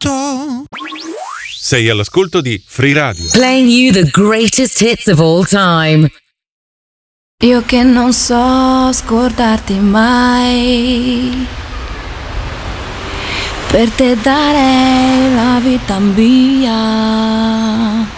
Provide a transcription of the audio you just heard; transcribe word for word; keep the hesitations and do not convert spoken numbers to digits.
tutto. Sei all'ascolto di Free Radio. Playing you the greatest hits of all time. Io che non so scordarti mai, per te darei la vita mia.